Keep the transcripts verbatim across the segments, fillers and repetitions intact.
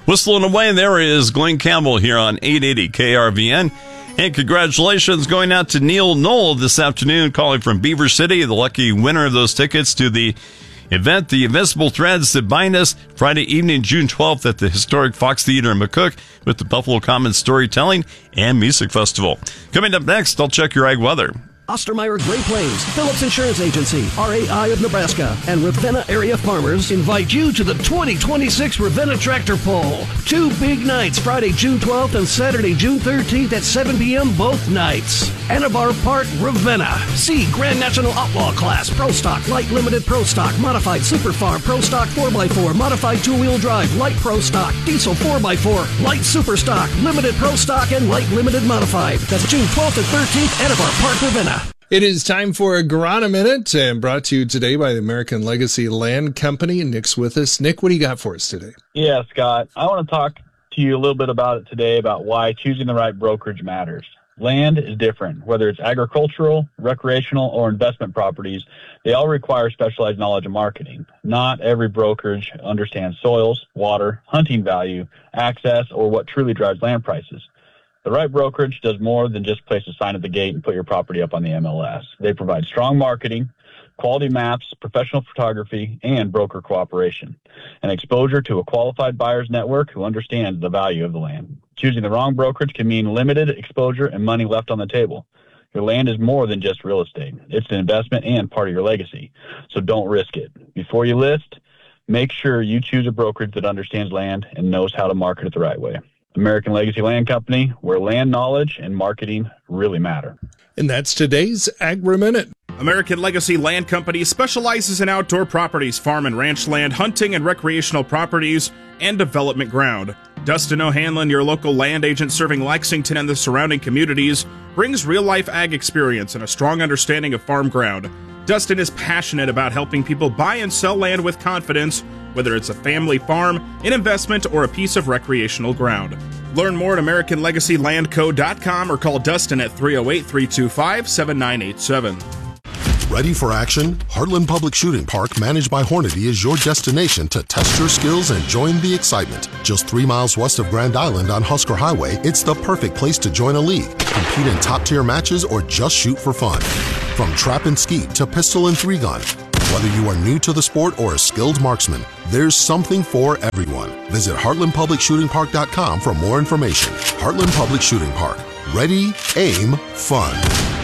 Whistling away, there is Glenn Campbell here on eight eighty K R V N. And congratulations going out to Neil Knoll this afternoon, calling from Beaver City, the lucky winner of those tickets to the event, The Invisible Threads That Bind Us, Friday evening, June twelfth at the historic Fox Theater in McCook with the Buffalo Commons Storytelling and Music Festival. Coming up next, I'll check your ag weather. Ostermeyer Great Plains, Phillips Insurance Agency, R A I of Nebraska, and Ravenna area farmers invite you to the twenty twenty-six Ravenna Tractor Pull. Two big nights, Friday, June twelfth and Saturday, June thirteenth at seven p.m. both nights. Anabar Park, Ravenna. See Grand National Outlaw Class, Pro Stock, Light Limited Pro Stock, Modified Super Farm, Pro Stock four by four, Modified two-wheel drive, Light Pro Stock, Diesel four by four, Light Super Stock, Limited Pro Stock, and Light Limited Modified. That's June twelfth and thirteenth, Anabar Park, Ravenna. It is time for Agronominute, Minute, and brought to you today by the American Legacy Land Company. Nick's with us. Nick, what do you got for us today? Yeah, Scott, I want to talk to you a little bit about it today, about why choosing the right brokerage matters. Land is different, whether it's agricultural, recreational, or investment properties. They all require specialized knowledge of marketing. Not every brokerage understands soils, water, hunting value, access, or what truly drives land prices. The right brokerage does more than just place a sign at the gate and put your property up on the M L S. They provide strong marketing, quality maps, professional photography, and broker cooperation, and exposure to a qualified buyer's network who understands the value of the land. Choosing the wrong brokerage can mean limited exposure and money left on the table. Your land is more than just real estate. It's an investment and part of your legacy, so don't risk it. Before you list, make sure you choose a brokerage that understands land and knows how to market it the right way. American Legacy Land Company, where land knowledge and marketing really matter. And that's today's Agri-Minute. American Legacy Land Company specializes in outdoor properties, farm and ranch land, hunting and recreational properties, and development ground. Dustin O'Hanlon, your local land agent serving Lexington and the surrounding communities, brings real-life ag experience and a strong understanding of farm ground. Dustin is passionate about helping people buy and sell land with confidence, whether it's a family farm, an investment, or a piece of recreational ground. Learn more at American Legacy Land Co dot com or call Dustin at three oh eight, three two five, seven nine eight seven. Ready for action? Heartland Public Shooting Park, managed by Hornady, is your destination to test your skills and join the excitement. Just three miles west of Grand Island on Husker Highway, it's the perfect place to join a league, compete in top-tier matches, or just shoot for fun. From trap and skeet to pistol and three-gun, whether you are new to the sport or a skilled marksman, there's something for everyone. Visit Heartland Public Shooting Park dot com for more information. Heartland Public Shooting Park. Ready, aim, fun.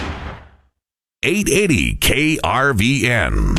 eight eighty K R V N.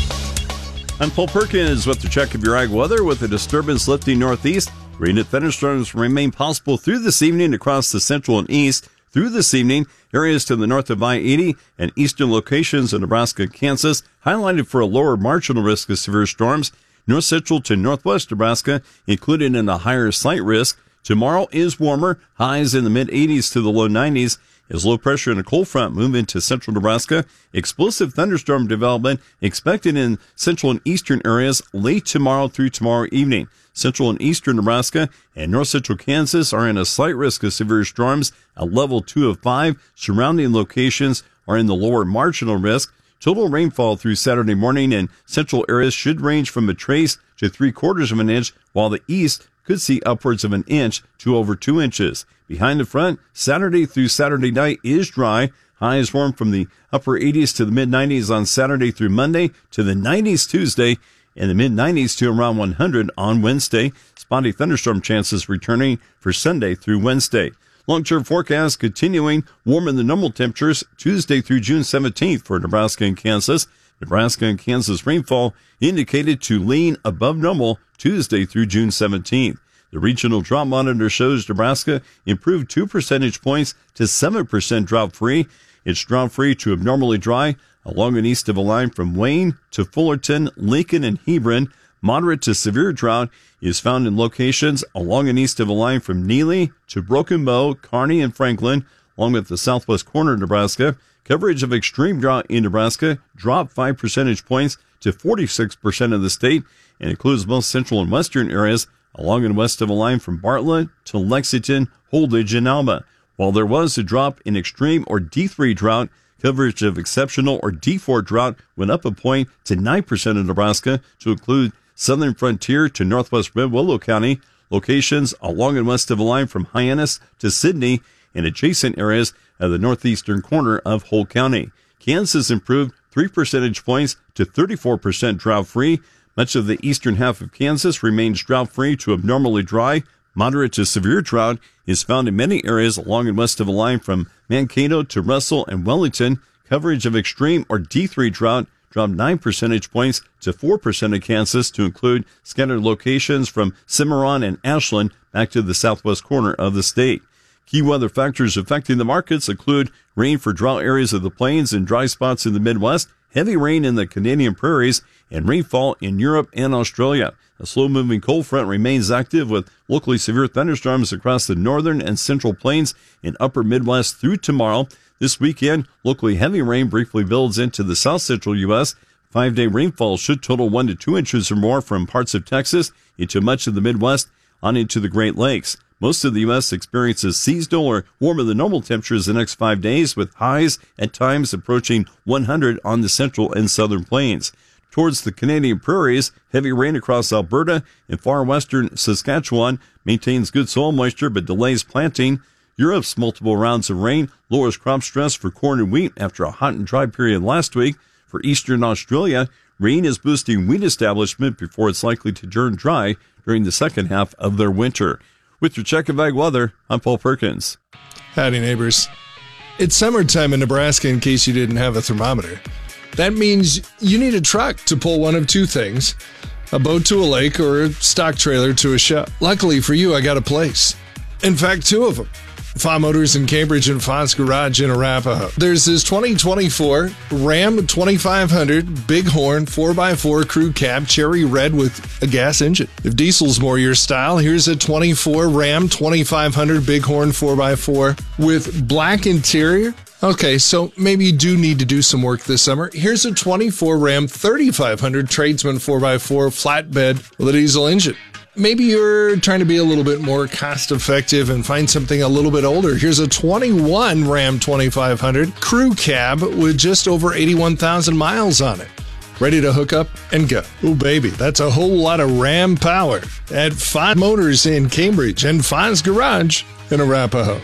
I'm Paul Perkins with the check of your ag weather. With a disturbance lifting northeast, rain and thunderstorms remain possible through this evening across the central and east. Through this evening, areas to the north of I eighty and eastern locations in Nebraska and Kansas highlighted for a lower marginal risk of severe storms. North central to northwest Nebraska included in a higher slight risk. Tomorrow is warmer, highs in the mid eighties to the low nineties. As low pressure and a cold front move into central Nebraska, explosive thunderstorm development expected in central and eastern areas late tomorrow through tomorrow evening. Central and eastern Nebraska and north central Kansas are in a slight risk of severe storms, a level two of five. Surrounding locations are in the lower marginal risk. Total rainfall through Saturday morning in central areas should range from a trace to three quarters of an inch, while the east could see upwards of an inch to over two inches. Behind the front, Saturday through Saturday night is dry. Highs warm from the upper eighties to the mid nineties on Saturday through Monday, to the nineties Tuesday, and the mid nineties to around one hundred on Wednesday. Spotty thunderstorm chances returning for Sunday through Wednesday. Long-term forecast continuing warmer than normal temperatures Tuesday through June seventeenth for Nebraska and Kansas. Nebraska and Kansas rainfall indicated to lean above normal Tuesday through June seventeenth. The regional drought monitor shows Nebraska improved two percentage points to seven percent drought-free. It's drought-free to abnormally dry along and east of a line from Wayne to Fullerton, Lincoln, and Hebron. Moderate to severe drought is found in locations along and east of a line from Neely to Broken Bow, Kearney, and Franklin, along with the southwest corner of Nebraska. Coverage of extreme drought in Nebraska dropped five percentage points to forty-six percent of the state and includes most central and western areas along and west of a line from Bartlett to Lexington, Holdridge, and Alma. While there was a drop in extreme or D three drought, coverage of exceptional or D four drought went up a point to nine percent of Nebraska to include southern frontier to northwest Red Willow County, Locations along and west of the line from Hyannis to Sidney and adjacent areas of the northeastern corner of Hull County. Kansas improved three percentage points to thirty-four percent drought-free. Much of the eastern half of Kansas remains drought-free to abnormally dry. Moderate to severe drought is found in many areas along and west of the line from Mankato to Russell and Wellington. Coverage of extreme or D three drought dropped nine percentage points to four percent of Kansas to include scattered locations from Cimarron and Ashland back to the southwest corner of the state. Key weather factors affecting the markets include rain for drought areas of the plains and dry spots in the Midwest, heavy rain in the Canadian prairies, and rainfall in Europe and Australia. A slow-moving cold front remains active with locally severe thunderstorms across the northern and central plains and upper Midwest through tomorrow. This weekend, locally heavy rain briefly builds into the south-central U S. Five-day rainfall should total one to two inches or more from parts of Texas into much of the Midwest on into the Great Lakes. Most of the U S experiences seasonal or warmer than normal temperatures the next five days, with highs at times approaching one hundred on the central and southern plains. Towards the Canadian prairies, heavy rain across Alberta and far western Saskatchewan maintains good soil moisture but delays planting. Europe's multiple rounds of rain lowers crop stress for corn and wheat after a hot and dry period last week. For eastern Australia, rain is boosting wheat establishment before it's likely to turn dry during the second half of their winter. With your check of ag weather, I'm Paul Perkins. Howdy, neighbors. It's summertime in Nebraska, in case you didn't have a thermometer. That means you need a truck to pull one of two things: a boat to a lake or a stock trailer to a show. Luckily for you, I got a place. In fact, two of them. F A Motors in Cambridge and Fonz Garage in Arapahoe. There's this twenty twenty-four Ram twenty-five hundred Bighorn four by four crew cab, cherry red with a gas engine. If diesel's more your style, here's a twenty-four Ram twenty-five hundred Bighorn four by four with black interior. Okay, so maybe you do need to do some work this summer. Here's a twenty-four Ram thirty-five hundred Tradesman four by four flatbed with a diesel engine. Maybe you're trying to be a little bit more cost effective and find something a little bit older. Here's a twenty-one Ram twenty-five hundred crew cab with just over eighty-one thousand miles on it. Ready to hook up and go. Oh, baby, that's a whole lot of Ram power at F A Motors in Cambridge and Fonz Garage in Arapahoe.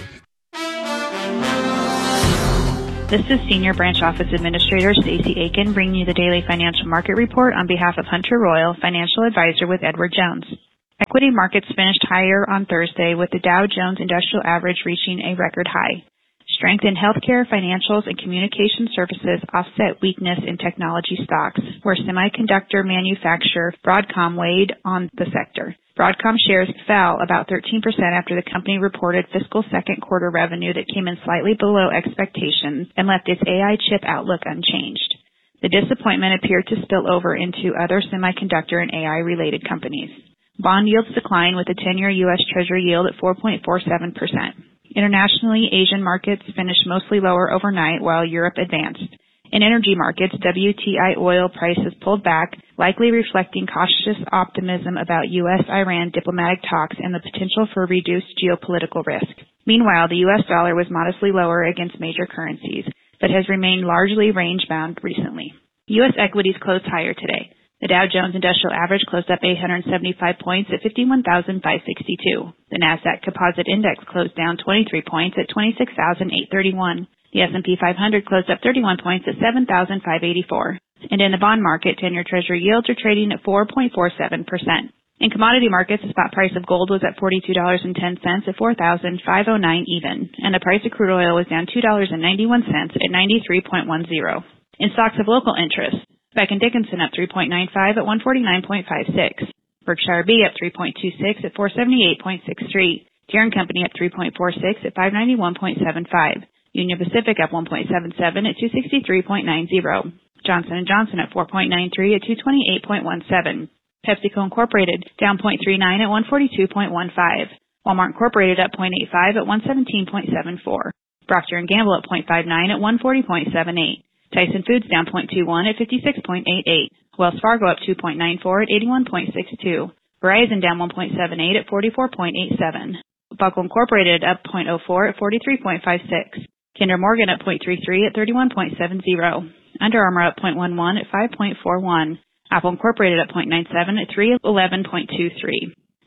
This is Senior Branch Office Administrator Stacey Aiken bringing you the Daily Financial Market Report on behalf of Hunter Royal, Financial Advisor with Edward Jones. Equity markets finished higher on Thursday with the Dow Jones Industrial Average reaching a record high. Strength in healthcare, financials, and communication services offset weakness in technology stocks, where semiconductor manufacturer Broadcom weighed on the sector. Broadcom shares fell about thirteen percent after the company reported fiscal second quarter revenue that came in slightly below expectations and left its A I chip outlook unchanged. The disappointment appeared to spill over into other semiconductor and A I-related companies. Bond yields declined with the ten-year U S Treasury yield at four point four seven percent. Internationally, Asian markets finished mostly lower overnight while Europe advanced. In energy markets, W T I oil prices pulled back, likely reflecting cautious optimism about U S Iran diplomatic talks and the potential for reduced geopolitical risk. Meanwhile, the U S dollar was modestly lower against major currencies, but has remained largely range-bound recently. U S equities closed higher today. The Dow Jones Industrial Average closed up eight hundred seventy-five points at fifty-one thousand five hundred sixty-two. The Nasdaq Composite Index closed down twenty-three points at twenty-six thousand eight hundred thirty-one. The S and P five hundred closed up thirty-one points at seven thousand five hundred eighty-four. And in the bond market, ten-year Treasury yields are trading at four point four seven percent. In commodity markets, the spot price of gold was at forty-two dollars and ten cents at four thousand five hundred nine even, and the price of crude oil was down two dollars and ninety-one cents at ninety-three point one zero. In stocks of local interest, Becton Dickinson up three point nine five at one forty-nine point five six. Berkshire B up three point two six at four seventy-eight point six three. Deere and Company up three point four six at five ninety-one point seven five. Union Pacific up one point seven seven at two sixty-three point nine zero. Johnson and Johnson at four point nine three at two twenty-eight point one seven. PepsiCo Incorporated down zero point three nine at one forty-two point one five. Walmart Incorporated up zero point eight five at one seventeen point seven four. Procter and Gamble at zero point five nine at one forty point seven eight. Tyson Foods down zero point two one at fifty-six point eight eight. Wells Fargo up two point nine four at eighty-one point six two. Verizon down one point seven eight at forty-four point eight seven. Buckle Incorporated up zero point zero four at forty-three point five six. Kinder Morgan up zero point three three at thirty-one point seven zero. Under Armour up zero point one one at five point four one. Apple Incorporated up zero point nine seven at three eleven point two three.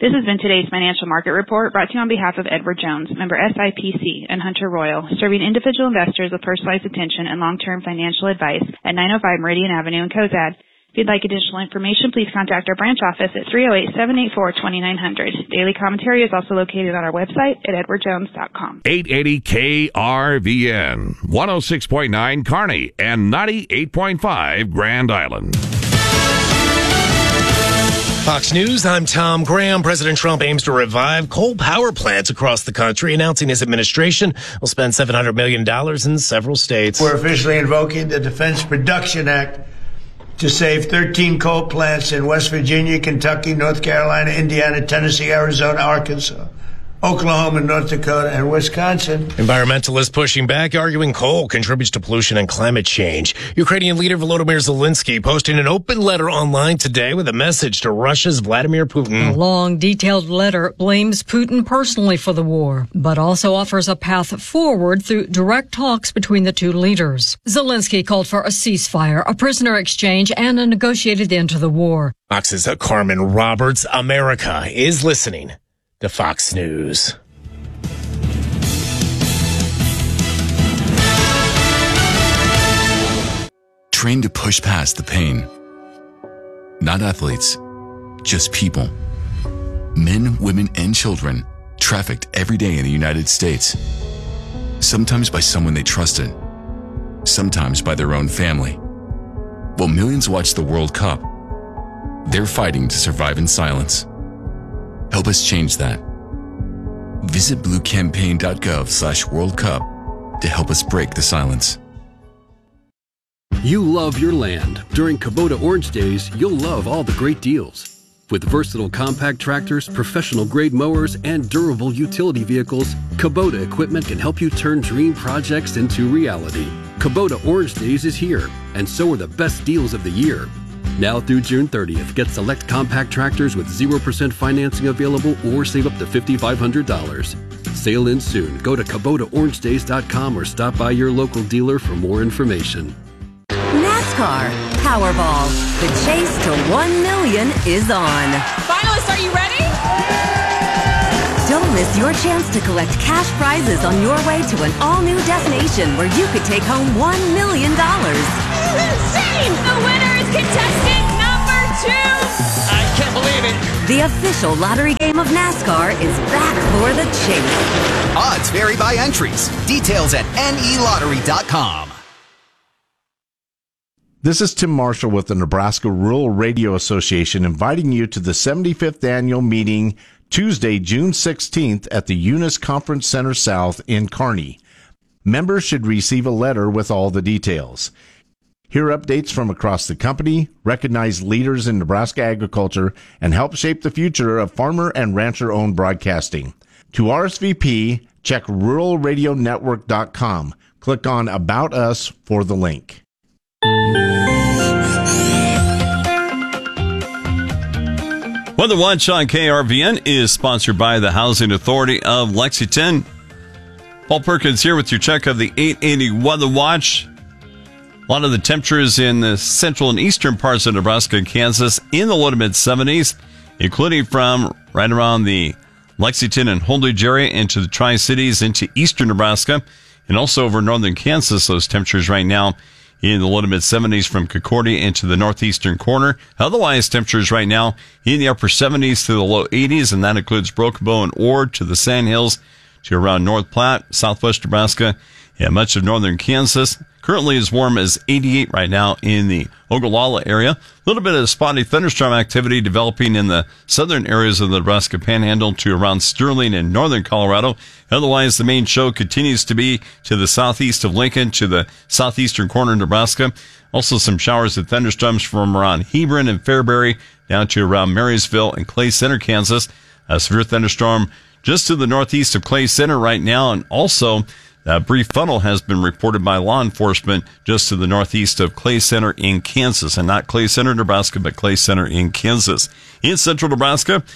This has been today's financial market report brought to you on behalf of Edward Jones, member S I P C and Hunter Royal, serving individual investors with personalized attention and long-term financial advice at nine oh five Meridian Avenue in Cozad. If you'd like additional information, please contact our branch office at three oh eight, seven eight four, two nine zero zero. Daily commentary is also located on our website at edward jones dot com. eight eighty K R V N, one oh six point nine Kearney, and ninety-eight point five Grand Island. Fox News, I'm Tom Graham. President Trump aims to revive coal power plants across the country, announcing his administration will spend seven hundred million dollars in several states. We're officially invoking the Defense Production Act to save thirteen coal plants in West Virginia, Kentucky, North Carolina, Indiana, Tennessee, Arizona, Arkansas, Oklahoma, North Dakota, and Wisconsin. Environmentalists pushing back, arguing coal contributes to pollution and climate change. Ukrainian leader Volodymyr Zelensky posting an open letter online today with a message to Russia's Vladimir Putin. A long, detailed letter blames Putin personally for the war, but also offers a path forward through direct talks between the two leaders. Zelensky called for a ceasefire, a prisoner exchange, and a negotiated end to the war. Fox's Carmen Roberts. America is listening to Fox News. Trained to push past the pain. Not athletes, just people. Men, women, and children trafficked every day in the United States. Sometimes by someone they trusted, sometimes by their own family. While millions watch the World Cup, they're fighting to survive in silence. Help us change that. Visit bluecampaign.gov slash World Cup to help us break the silence. You love your land. During Kubota Orange Days, you'll love all the great deals. With versatile compact tractors, professional-grade mowers, and durable utility vehicles, Kubota equipment can help you turn dream projects into reality. Kubota Orange Days is here, and so are the best deals of the year. Now through June thirtieth, get select compact tractors with zero percent financing available or save up to five thousand five hundred dollars. Sale ends soon. Go to Kubota Orange Days dot com or stop by your local dealer for more information. NASCAR Powerball. The chase to one million is on. Finalists, are you ready? Don't miss your chance to collect cash prizes on your way to an all-new destination where you could take home one million dollars. Insane! The winner is contestant number two! I can't believe it! The official lottery game of NASCAR is back for the chase. Odds vary by entries. Details at N E lottery dot com. This is Tim Marshall with the Nebraska Rural Radio Association inviting you to the seventy-fifth annual meeting Tuesday, June sixteenth at the Eunice Conference Center South in Kearney. Members should receive a letter with all the details. Hear updates from across the company, recognize leaders in Nebraska agriculture, and help shape the future of farmer and rancher-owned broadcasting. To R S V P, check rural radio network dot com. Click on About Us for the link. Weather Watch on K R V N is sponsored by the Housing Authority of Lexington. Paul Perkins here with your check of the eight eighty Weather Watch. A lot of the temperatures in the central and eastern parts of Nebraska and Kansas in the low to mid seventies, including from right around the Lexington and Holdridge area into the Tri-Cities into eastern Nebraska, and also over northern Kansas. Those temperatures right now in the low to mid seventies from Concordia into the northeastern corner. Otherwise, temperatures right now in the upper seventies to the low eighties, and that includes Broken Bow and Ord to the Sandhills to around North Platte, southwest Nebraska, and much of northern Kansas. Currently as warm as eighty-eight right now in the Ogallala area. A little bit of spotty thunderstorm activity developing in the southern areas of the Nebraska Panhandle to around Sterling and northern Colorado. Otherwise, the main show continues to be to the southeast of Lincoln, to the southeastern corner of Nebraska. Also some showers and thunderstorms from around Hebron and Fairbury down to around Marysville and Clay Center, Kansas. A severe thunderstorm just to the northeast of Clay Center right now, and also a brief funnel has been reported by law enforcement just to the northeast of Clay Center in Kansas, and not Clay Center, Nebraska, but Clay Center in Kansas. In central Nebraska,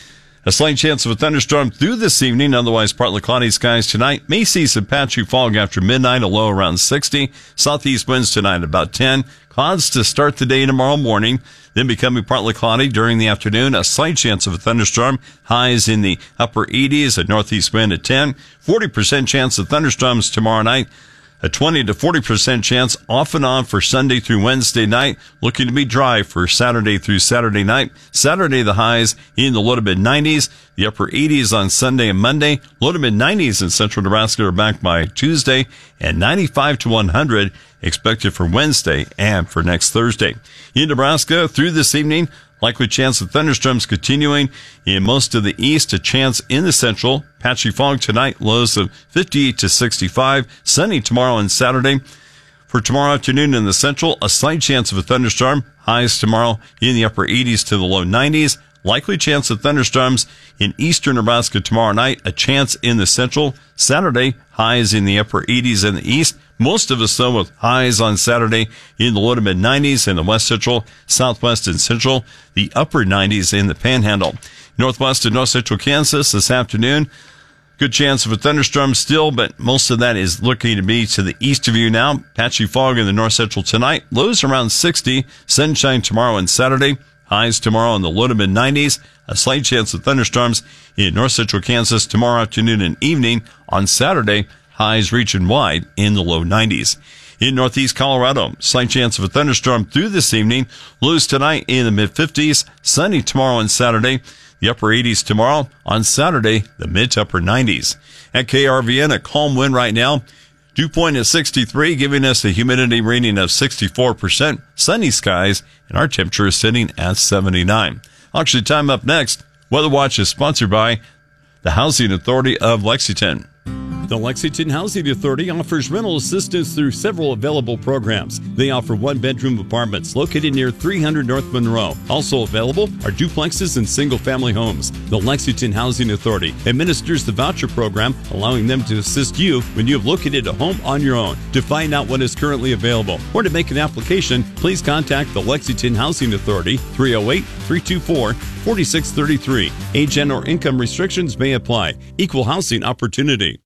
A slight chance of a thunderstorm through this evening, otherwise partly cloudy skies tonight. May see some patchy fog after midnight, a low around sixty. Southeast winds tonight about ten. Clouds to start the day tomorrow morning, then becoming partly cloudy during the afternoon. A slight chance of a thunderstorm. Highs in the upper eighties, a northeast wind at ten. forty percent chance of thunderstorms tomorrow night. A twenty to forty percent chance off and on for Sunday through Wednesday night. Looking to be dry for Saturday through Saturday night. Saturday, the highs in the low to mid nineties. The upper eighties on Sunday and Monday. Low to mid nineties in central Nebraska are back by Tuesday. And ninety-five to one hundred expected for Wednesday and for next Thursday. In Nebraska, through this evening, likely chance of thunderstorms continuing in most of the east, a chance in the central. Patchy fog tonight, lows of fifty-eight to sixty-five. Sunny tomorrow and Saturday. For tomorrow afternoon in the central, a slight chance of a thunderstorm. Highs tomorrow in the upper eighties to the low nineties. Likely chance of thunderstorms in eastern Nebraska tomorrow night. A chance in the central. Saturday, highs in the upper eighties in the east. Most of us, though, with highs on Saturday in the low to mid nineties in the west central, southwest and central, the upper nineties in the panhandle. Northwest and north central Kansas this afternoon. Good chance of a thunderstorm still, but most of that is looking to be to the east of you now. Patchy fog in the north central tonight. Lows around sixty. Sunshine tomorrow and Saturday. Highs tomorrow in the low to mid nineties. A slight chance of thunderstorms in north central Kansas tomorrow afternoon and evening. On Saturday, highs region wide in the low nineties. In northeast Colorado, slight chance of a thunderstorm through this evening. Lows tonight in the mid fifties. Sunny tomorrow and Saturday. The upper eighties tomorrow. On Saturday, the mid to upper nineties. At K R V N, a calm wind right now. Dew point is sixty-three, giving us a humidity reading of sixty-four percent. Sunny skies, and our temperature is sitting at seventy-nine. Auction time up next. Weather Watch is sponsored by the Housing Authority of Lexington. The Lexington Housing Authority offers rental assistance through several available programs. They offer one-bedroom apartments located near three hundred North Monroe. Also available are duplexes and single-family homes. The Lexington Housing Authority administers the voucher program, allowing them to assist you when you have located a home on your own. To find out what is currently available or to make an application, please contact the Lexington Housing Authority, three oh eight, three two four, four six three three. Age and or income restrictions may apply. Equal housing opportunity.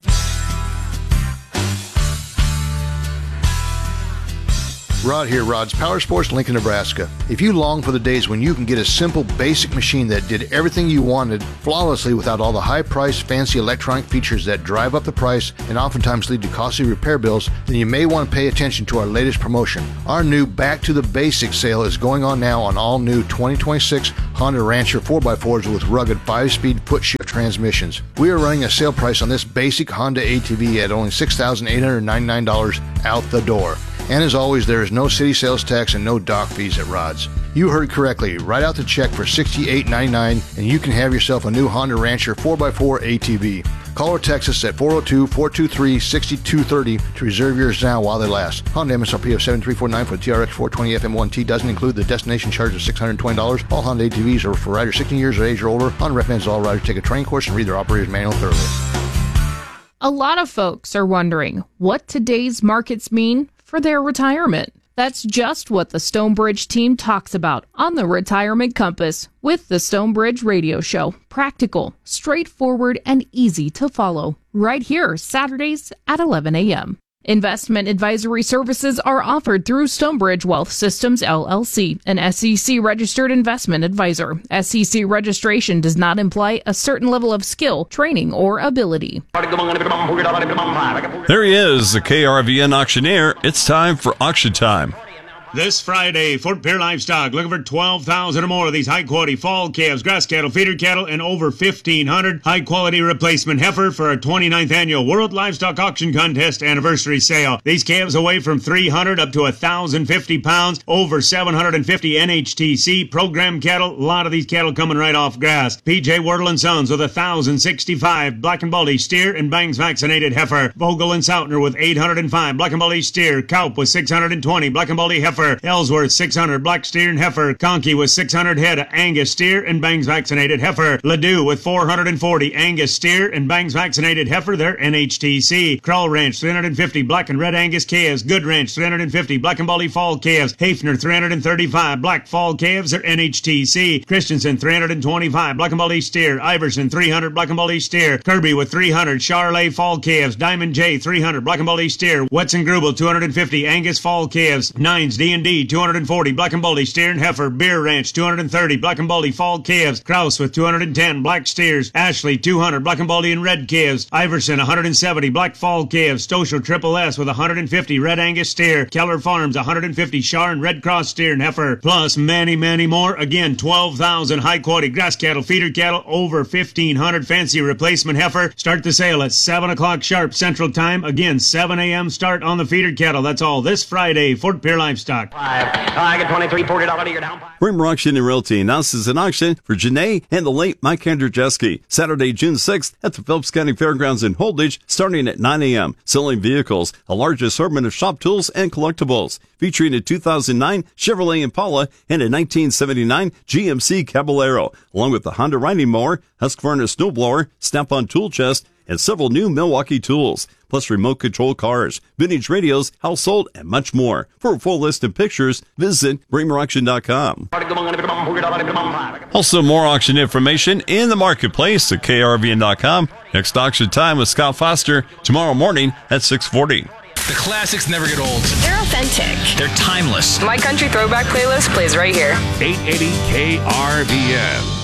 Rod here, Rod's Power Sports, Lincoln, Nebraska. If you long for the days when you can get a simple, basic machine that did everything you wanted flawlessly without all the high-priced, fancy electronic features that drive up the price and oftentimes lead to costly repair bills, then you may want to pay attention to our latest promotion. Our new Back to the Basics sale is going on now on all new twenty twenty-six Honda Rancher four by fours with rugged five-speed foot-shift transmissions. We are running a sale price on this basic Honda A T V at only six thousand eight hundred ninety-nine dollars out the door. And as always, there is no city sales tax and no dock fees at Rod's. You heard correctly. Write out the check for sixty-eight ninety-nine and you can have yourself a new Honda Rancher four by four A T V. Call or text us at four oh two, four two three, six two three oh to reserve yours now while they last. Honda M S R P of seven three four nine for the T R X four twenty F M one T doesn't include the destination charge of six hundred twenty dollars. All Honda A T Vs are for riders sixteen years of age or older. Honda recommends all riders take a training course and read their operator's manual thoroughly. A lot of folks are wondering what today's markets mean for their retirement. That's just what the Stonebridge team talks about on the Retirement Compass with the Stonebridge Radio Show. Practical, straightforward, and easy to follow. Right here, Saturdays at eleven a.m. Investment advisory services are offered through Stonebridge Wealth Systems, L L C, an S E C-registered investment advisor. S E C registration does not imply a certain level of skill, training, or ability. There he is, the K R V N auctioneer. It's time for auction time. This Friday, Fort Pierre Livestock looking for twelve thousand or more of these high-quality fall calves, grass cattle, feeder cattle, and over fifteen hundred high-quality replacement heifer for our twenty-ninth annual World Livestock Auction Contest anniversary sale. These calves weigh from three hundred up to one thousand fifty pounds, over seven hundred fifty N H T C, program cattle, a lot of these cattle coming right off grass. P J Wardle and Sons with one thousand sixty-five, Black and Baldy steer and bangs vaccinated heifer. Vogel and Sautner with eight hundred five, Black and Baldy steer, Kaup with six hundred twenty, Black and Baldy heifer. heifer. Ellsworth, six hundred black steer and heifer. Conkey with six hundred head of Angus steer and bangs vaccinated heifer. Ladue with four hundred forty Angus steer and bangs vaccinated heifer. They're N H T C. Krull Ranch, three hundred fifty black and red Angus calves. Good Ranch, three hundred fifty black and baldy fall calves. Hafner, three hundred thirty-five black fall calves. They're N H T C. Christensen, three hundred twenty-five black and baldy steer. Iverson, three hundred black and baldy steer. Kirby with three hundred Charolais fall calves. Diamond J, three hundred black and baldy steer. Wetson Grubel, two hundred fifty Angus fall calves. Nines D and D, two hundred forty black and baldy steer and heifer. Beer Ranch, two hundred thirty black and baldy fall calves. Kraus with two hundred ten black steers. Ashley, two hundred black and baldy and red calves. Iverson, one hundred seventy black fall calves. Stoschel Triple S with one hundred fifty red Angus steer. Keller Farms, one hundred fifty Char and red cross steer and heifer. Plus many, many more. Again, twelve thousand high quality grass cattle, feeder cattle, over fifteen hundred fancy replacement heifer. Start the sale at seven o'clock sharp Central Time. Again, seven a.m. start on the feeder cattle. That's all this Friday, Fort Pierre Livestock. I get twenty-three, forty dollars a year down. Bremer Auction and Realty announces an auction for Janae and the late Mike Andrzejewski, Saturday, June sixth at the Phillips County Fairgrounds in Holdridge, starting at nine a.m. Selling vehicles, a large assortment of shop tools and collectibles, featuring a two thousand nine Chevrolet Impala and a nineteen seventy-nine G M C Caballero, along with the Honda riding mower, Husqvarna snowblower, Snap-on tool chest, and several new Milwaukee tools, plus remote control cars, vintage radios, household, and much more. For a full list of pictures, visit Bremer Auction dot com. Also, more auction information in the marketplace at K R V N dot com. Next auction time with Scott Foster tomorrow morning at six forty. The classics never get old. They're authentic. They're timeless. My Country Throwback playlist plays right here. eight eighty K R V N.